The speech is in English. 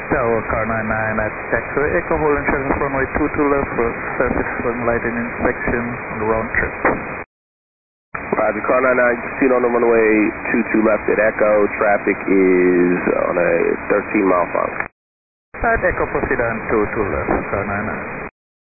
Tower car 99 at taxiway Echo Holding Service runway 22 left for surface swing lighting inspection on the round trip. Roger, car 99, you can see on the runway 22 left at Echo. Traffic is on a 13-mile front. At Echo proceed on 22 left, car 99.